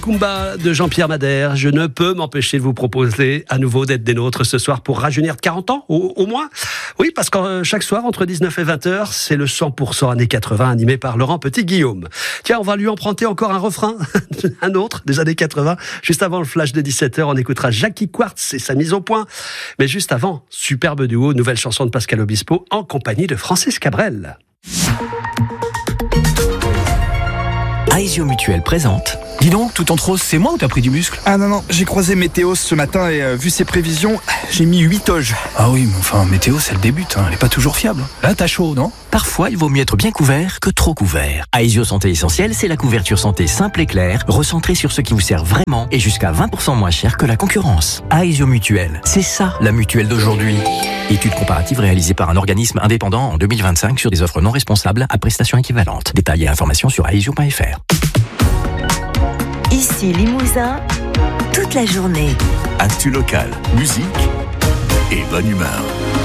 Macumba de Jean-Pierre Madère. Je ne peux m'empêcher de vous proposer à nouveau d'être des nôtres ce soir pour rajeunir de 40 ans au moins. Oui, parce que chaque soir, entre 19 et 20h, c'est le 100% années 80 animé par Laurent Petit-Guillaume. Tiens, on va lui emprunter encore un refrain, un autre des années 80. Juste avant le flash de 17h, on écoutera Jackie Quartz et sa mise au point. Mais juste avant, superbe duo, nouvelle chanson de Pascal Obispo en compagnie de Francis Cabrel. Aesio Mutuel présente. Dis donc, tout en rose, c'est moi ou t'as pris du muscle? Ah non, j'ai croisé Météos ce matin et vu ses prévisions, j'ai mis 8 toges. Ah oui, mais enfin, Météos, elle débute, elle est pas toujours fiable. Là, t'as chaud, non? Parfois, il vaut mieux être bien couvert que trop couvert. Aesio Santé Essentielle, c'est la couverture santé simple et claire, recentrée sur ce qui vous sert vraiment et jusqu'à 20% moins cher que la concurrence. Aesio Mutuel, c'est ça la mutuelle d'aujourd'hui. Étude comparative réalisée par un organisme indépendant en 2025 sur des offres non responsables à prestations équivalentes. Détails et informations sur aesio.fr. Ici Limousin, toute la journée. Actu local, musique et bonne humeur.